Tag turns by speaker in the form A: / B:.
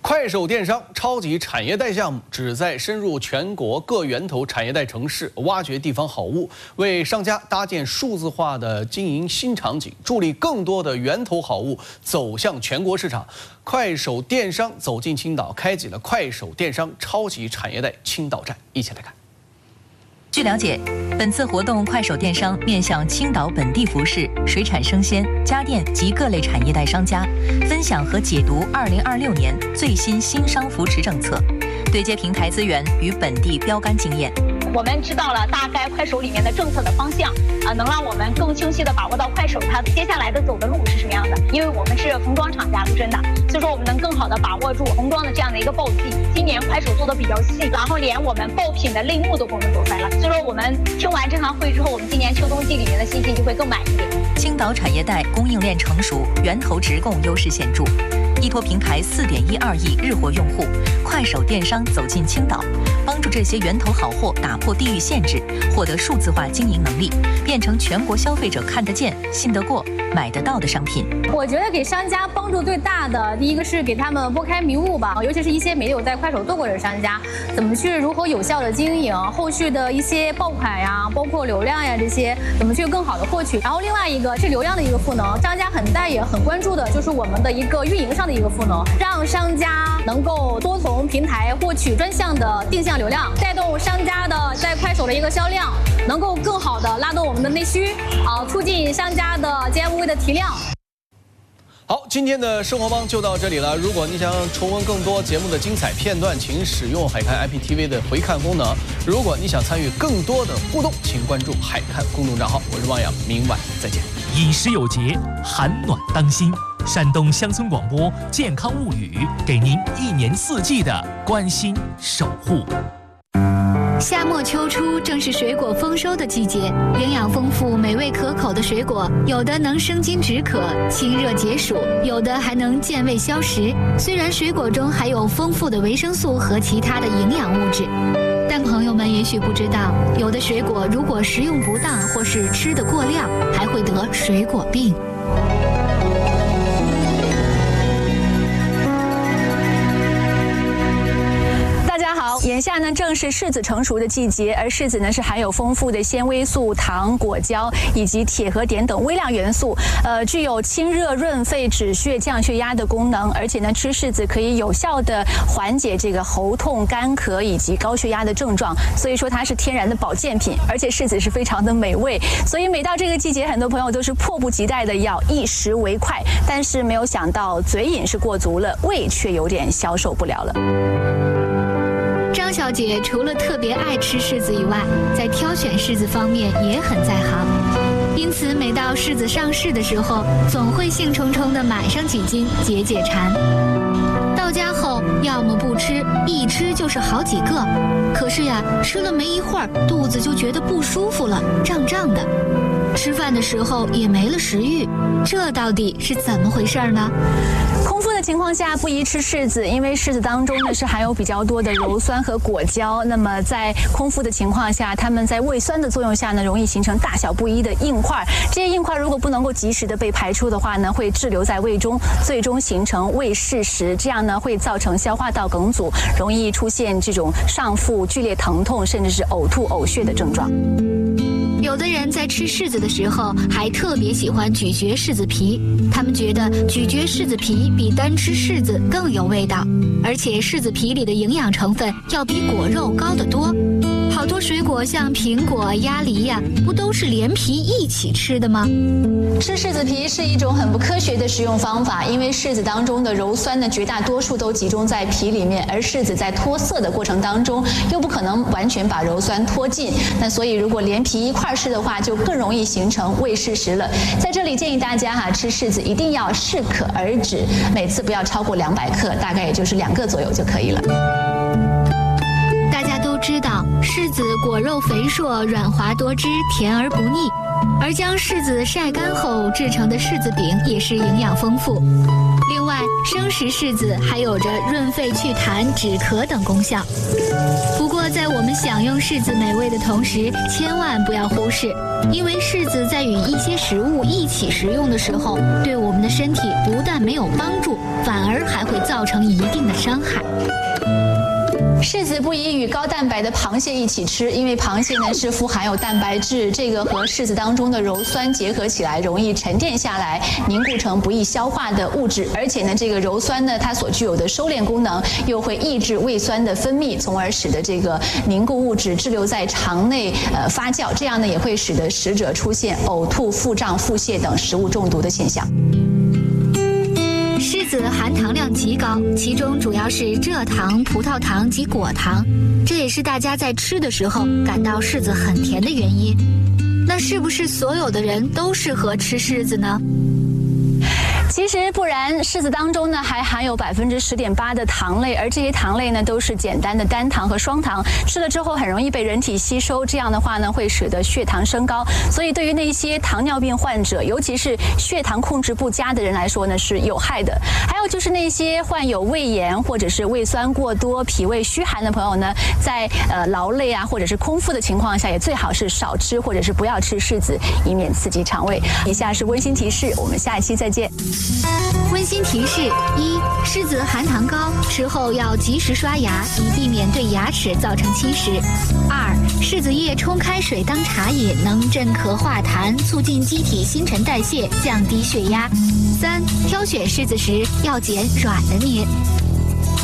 A: 快手电商超级产业带项目旨在深入全国各源头产业带城市，挖掘地方好物，为商家搭建数字化的经营新场景，助力更多的源头好物走向全国市场。快手电商走进青岛，开启了快手电商超级产业带青岛站，一起来看。
B: 据了解，本次活动快手电商面向青岛本地服饰、水产生鲜、家电及各类产业带商家，分享和解读2026年最新新商扶持政策，对接平台资源与本地标杆经验。
C: 我们知道了大概快手里面的政策的方向，能让我们更清晰地把握到快手它接下来的走的路是什么样的。因为我们是服装厂家出身的，所以说我们能更好地把握住童装的这样的一个报季。今年快手做的比较细，然后连我们爆品的类目都给我们走出来了。所以说我们听完这场会之后，我们今年秋冬季里面的信心就会更满一点。
B: 青岛产业带供应链成熟，源头直供优势显著。 依托平台4.12亿日活用户，快手电商走进青岛，帮助这些源头好货打破地域限制，获得数字化经营能力，变成全国消费者看得见、信得过、买得到的商品。
D: 我觉得给商家帮助最大的，第一个是给他们拨开迷雾吧，尤其是一些没有在快手做过的商家，怎么去如何有效的经营，后续的一些爆款呀，包括流量呀这些，怎么去更好的获取。然后另外一个是流量的一个赋能，商家很大也很关注的就是我们的一个运营上的一个赋能，让商家能够多从平台获取专项的定向流量，带动商家的在快手的一个销量，能够更好的拉动我们的内需，促进商家的 GMV 的提量。
A: 好，今天的生活帮就到这里了。如果你想重温更多节目的精彩片段，请使用海看 IPTV 的回看功能。如果你想参与更多的互动，请关注海看公众账号。我是汪洋，明晚再见。
E: 饮食有节，寒暖当心。山东乡村广播健康物语，给您1年4季的关心守护。
F: 夏末秋初正是水果丰收的季节，营养丰富、美味可口的水果，有的能生津止渴、清热解暑，有的还能健胃消食。虽然水果中含有丰富的维生素和其他的营养物质，但朋友们也许不知道，有的水果如果食用不当或是吃得过量，还会得水果病。
B: 眼下呢，正是柿子成熟的季节，而柿子呢是含有丰富的纤维素、糖、果胶以及铁和碘等微量元素，具有清热润肺、止血、降血压的功能。而且呢，吃柿子可以有效的缓解这个喉痛、干咳以及高血压的症状，所以说它是天然的保健品。而且柿子是非常的美味，所以每到这个季节，很多朋友都是迫不及待的要一食为快。但是没有想到，嘴瘾是过足了，胃却有点消受不了了。
F: 张小姐除了特别爱吃柿子以外，在挑选柿子方面也很在行，因此每到柿子上市的时候，总会兴冲冲地买上几斤解解馋。到家后，要么不吃，一吃就是好几个。可是呀，吃了没一会儿，肚子就觉得不舒服了，胀胀的。吃饭的时候也没了食欲，这到底是怎么回事呢？
B: 空腹的情况下不宜吃柿子，因为柿子当中呢是含有比较多的鞣酸和果胶。那么在空腹的情况下，它们在胃酸的作用下呢，容易形成大小不一的硬块。这些硬块如果不能够及时的被排出的话呢，会滞留在胃中，最终形成胃噬食，这样呢会造成消化道梗阻，容易出现这种上腹剧烈疼痛，甚至是呕吐、呕血的症状。
F: 有的人在吃柿子的时候，还特别喜欢咀嚼柿子皮。他们觉得咀嚼柿子皮比单吃柿子更有味道，而且柿子皮里的营养成分要比果肉高得多。好多水果像苹果、鸭梨呀，不都是连皮一起吃的吗？
B: 吃柿子皮是一种很不科学的食用方法，因为柿子当中的鞣酸呢，绝大多数都集中在皮里面，而柿子在脱色的过程当中，又不可能完全把鞣酸脱尽。那所以如果连皮一块吃的话，就更容易形成胃噬食了。在这里建议大家吃柿子一定要适可而止，每次不要超过200克，大概也就是2个左右就可以了。
F: 大家都知道，柿子果肉肥硕、软滑多汁、甜而不腻，而将柿子晒干后制成的柿子饼也是营养丰富。另外，生食柿子还有着润肺祛痰、止咳等功效。不过，在我们享用柿子美味的同时，千万不要忽视，因为柿子在与一些食物一起食用的时候，对我们的身体不但没有帮助，反而还会造成一定的伤害。
B: 柿子不宜与高蛋白的螃蟹一起吃，因为螃蟹呢是富含有蛋白质，这个和柿子当中的鞣酸结合起来，容易沉淀下来，凝固成不易消化的物质。而且呢，这个鞣酸呢，它所具有的收敛功能，又会抑制胃酸的分泌，从而使得这个凝固物质滞留在肠内发酵，这样呢也会使得食者出现呕吐、腹胀、腹泻等食物中毒的现象。
F: 柿子含糖量极高，其中主要是蔗糖、葡萄糖及果糖，这也是大家在吃的时候感到柿子很甜的原因。那是不是所有的人都适合吃柿子呢？
B: 其实不然，柿子当中呢还含有10.8%的糖类，而这些糖类呢都是简单的单糖和双糖，吃了之后很容易被人体吸收，这样的话呢会使得血糖升高，所以对于那些糖尿病患者，尤其是血糖控制不佳的人来说呢是有害的。还有就是那些患有胃炎或者是胃酸过多、脾胃虚寒的朋友呢，在劳累啊或者是空腹的情况下，也最好是少吃或者是不要吃柿子，以免刺激肠胃。以下是温馨提示，我们下一期再见。
F: 温馨提示：一、柿子含糖高，吃后要及时刷牙，以避免对牙齿造成侵蚀。二、柿子叶冲开水当茶饮，能镇咳化痰，促进机体新陈代谢，降低血压。三、挑选柿子时要捡软的捏。